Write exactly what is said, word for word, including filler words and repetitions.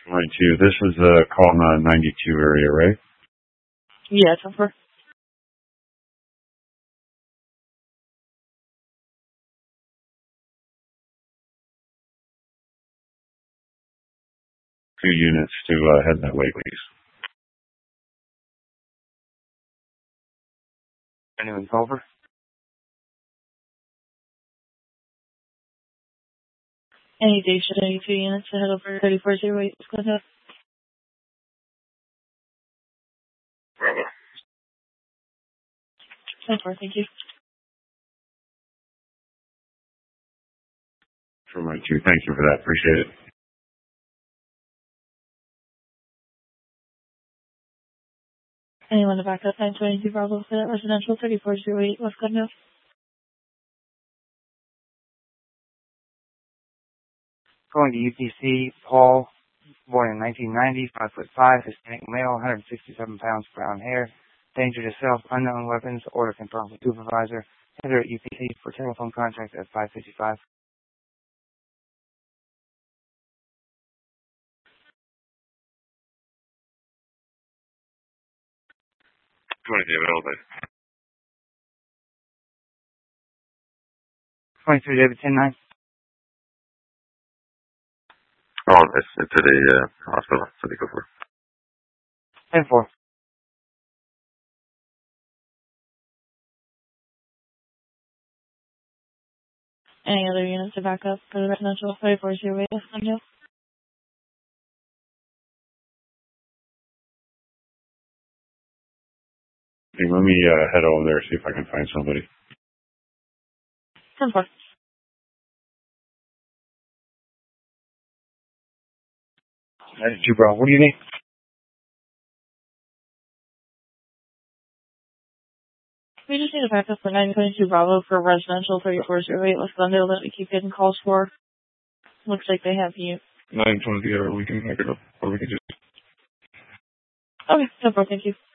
ninety-two. This is a call in the ninety-two area, right? Yeah, ten four. Two units to uh, head that way, please. Anyone over? Any day should ninety-two units to head over thirty-four oh eight. Let's go ahead. Bravo. ten four, thank you. For ninety-two, thank you for that. Appreciate it. Anyone to back up nine twenty-two Bravo for that residential thirty-four oh eight West Glenville? Going to U T C, Paul, born in nineteen ninety, five foot five, Hispanic male, one hundred sixty-seven pounds, brown hair, danger to self, unknown weapons, order confirmed with supervisor, enter at U T C for telephone contact at five fifty-five. twenty-two available. twenty-three David ten nine. Oh, it's, it's at a uh, hospital. So they go for ten four. Any other units to back up for the residential thirty-four oh eight West Glenville? Okay, let me uh, head over there, see if I can find somebody. ten four. ninety-two Bravo, what do you need? We just need to back up for nine twenty-two Bravo for residential thirty-four oh eight West Glenville that we keep getting calls for. Looks like they have you. nine twenty, or we can make it up, or we can just... Okay, no problem, thank you.